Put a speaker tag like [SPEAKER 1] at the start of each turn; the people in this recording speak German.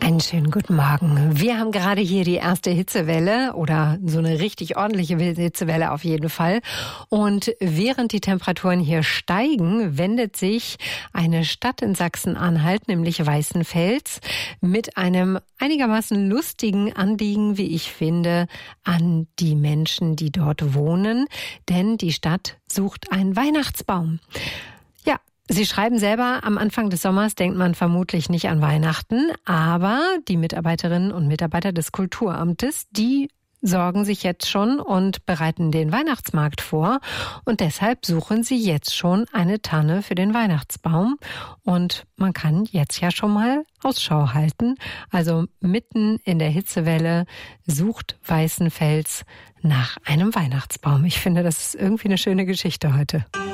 [SPEAKER 1] Einen schönen guten Morgen. Wir haben gerade hier die erste Hitzewelle oder so eine richtig ordentliche Hitzewelle auf jeden Fall. Und während die Temperaturen hier steigen, wendet sich eine Stadt in Sachsen-Anhalt, nämlich Weißenfels, mit einem einigermaßen lustigen Anliegen, wie ich finde, an die Menschen, die dort wohnen. Denn die Stadt sucht einen Weihnachtsbaum. Ja. Sie schreiben selber, am Anfang des Sommers denkt man vermutlich nicht an Weihnachten, aber die Mitarbeiterinnen und Mitarbeiter des Kulturamtes, die sorgen sich jetzt schon und bereiten den Weihnachtsmarkt vor. Und deshalb suchen sie jetzt schon eine Tanne für den Weihnachtsbaum. Und man kann jetzt ja schon mal Ausschau halten. Also mitten in der Hitzewelle sucht Weißenfels nach einem Weihnachtsbaum. Ich finde, das ist irgendwie eine schöne Geschichte heute.